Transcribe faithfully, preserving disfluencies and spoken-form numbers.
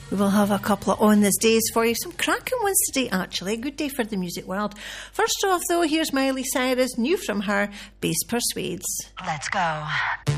We will have a couple of on this days for you. Some cracking ones today, actually. Good day for the music world. First off, though, here's Miley Cyrus, new from her, Bass Persuades. Let's go.